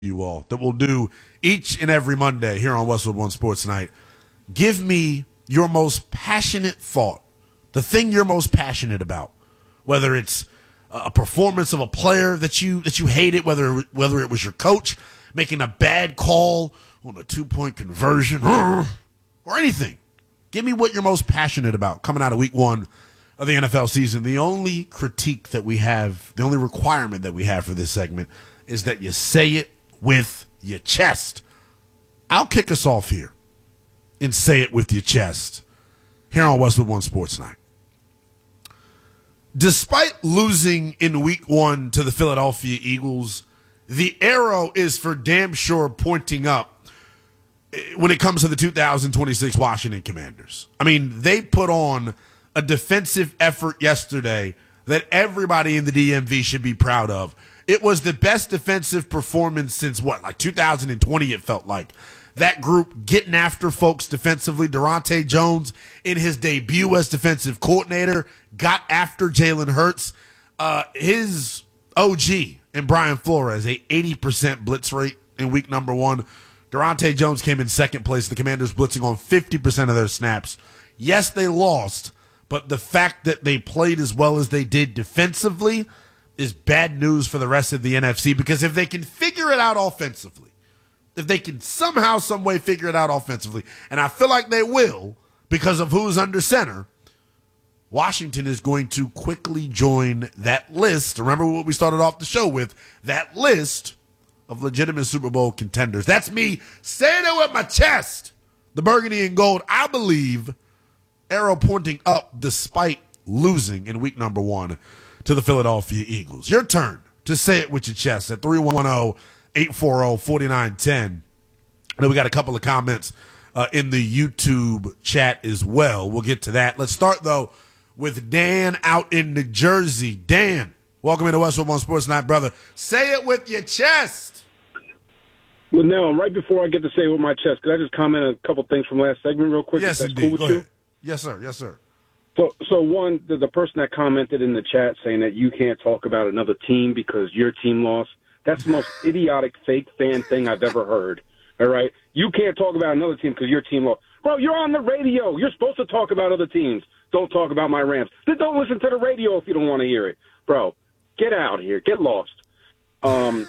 you all that we'll do each and every Monday here on Westwood One Sports Night. Give me your most passionate thought, the thing you're most passionate about, whether it's a performance of a player that you hated, whether it was your coach making a bad call on a 2-point conversion or anything. Give me what you're most passionate about coming out of week one of the NFL season. The only critique that we have, the only requirement that we have for this segment is that you say it with your chest. I'll kick us off here and say it with your chest here on Westwood One Sports Night. Despite losing in week one to the Philadelphia Eagles, the arrow is for damn sure pointing up when it comes to the 2026 Washington Commanders. I mean, they put on a defensive effort yesterday that everybody in the DMV should be proud of. It was the best defensive performance since like 2020, it felt like. That group getting after folks defensively. Durante Jones, in his debut as defensive coordinator, got after Jalen Hurts. His OG and Brian Flores, a 80% blitz rate in week number one. Durante Jones came in second place. The Commanders blitzing on 50% of their snaps. Yes, they lost, but the fact that they played as well as they did defensively is bad news for the rest of the NFC, because if they can figure it out offensively, if they can somehow, some way figure it out offensively, and I feel like they will because of who's under center, Washington is going to quickly join that list. Remember what we started off the show with, that list of legitimate Super Bowl contenders. That's me saying it with my chest. The burgundy and gold, I believe, arrow pointing up despite losing in week number one to the Philadelphia Eagles. Your turn to say it with your chest at 310-840-4910. I know we got a couple of comments in the YouTube chat as well. We'll get to that. Let's start, though, with Dan out in New Jersey. Dan, welcome into Westwood One Sports Night, brother. Say it with your chest. Well, now, right before I get to say it with my chest, could I just comment on a couple things from last segment real quick? Yes, that's indeed. cool with Go you? ahead. Yes, sir. Yes, sir. So one, the person that commented in the chat saying that you can't talk about another team because your team lost, that's the most idiotic fake fan thing I've ever heard. All right? You can't talk about another team because your team lost. Bro, you're on the radio. You're supposed to talk about other teams. Don't talk about my Rams. Then don't listen to the radio if you don't want to hear it. Bro, get out of here. Get lost. Hey,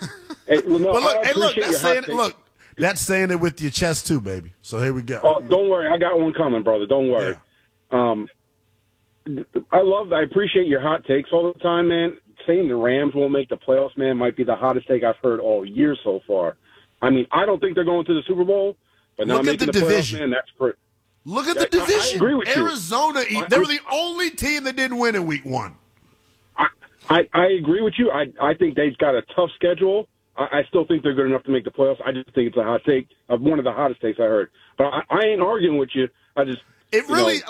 that's saying it with your chest too, baby. So here we go. Oh, don't worry. I got one coming, brother. Don't worry. Yeah. I appreciate your hot takes all the time, man. Saying the Rams won't make the playoffs, man, might be the hottest take I've heard all year so far. I mean, I don't think they're going to the Super Bowl, but not making the division. Playoffs, man, that's pretty. Look at the division. I agree with Arizona, you. They were the only team that didn't win in week one. I agree with you. I think they've got a tough schedule. I still think they're good enough to make the playoffs. I just think it's a hot take, one of the hottest takes I heard. But I ain't arguing with you. If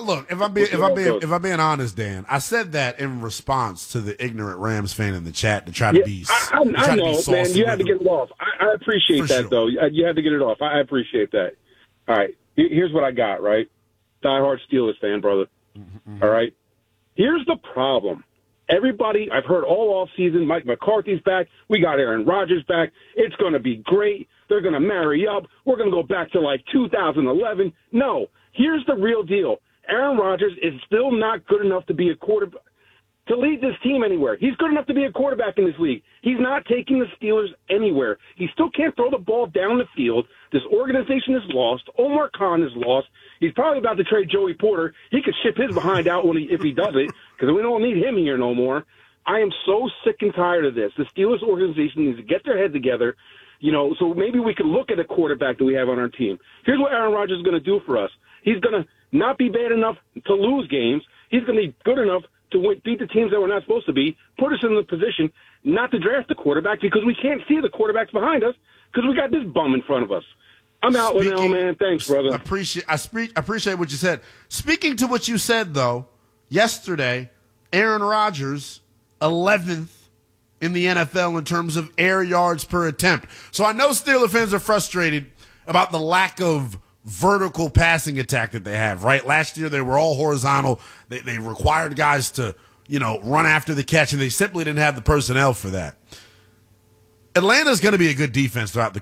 I'm being honest, Dan, I said that in response to the ignorant Rams fan in the chat to try to be. I know, man. You had to get it off. I appreciate that, though. You had to get it off. I appreciate that. All right. Here's what I got, right? Diehard Steelers fan, brother. Mm-hmm. All right. Here's the problem. Everybody, I've heard all offseason, Mike McCarthy's back. We got Aaron Rodgers back. It's going to be great. They're going to marry up. We're going to go back to like 2011. No. Here's the real deal. Aaron Rodgers is still not good enough to be a quarterback, to lead this team anywhere. He's good enough to be a quarterback in this league. He's not taking the Steelers anywhere. He still can't throw the ball down the field. This organization is lost. Omar Khan is lost. He's probably about to trade Joey Porter. He could ship his behind out if he does it, because we don't need him here no more. I am so sick and tired of this. The Steelers organization needs to get their head together. So maybe we could look at a quarterback that we have on our team. Here's what Aaron Rodgers is going to do for us. He's going to not be bad enough to lose games. He's going to be good enough to beat the teams that we're not supposed to be, put us in the position not to draft the quarterback because we can't see the quarterbacks behind us because we got this bum in front of us. I'm out with now, man. Thanks, brother. I appreciate what you said. Speaking to what you said, though, yesterday, Aaron Rodgers, 11th in the NFL in terms of air yards per attempt. So I know Steelers fans are frustrated about the lack of vertical passing attack that they have, right? Last year they were all horizontal. They required guys to, run after the catch, and they simply didn't have the personnel for that. Atlanta's going to be a good defense throughout the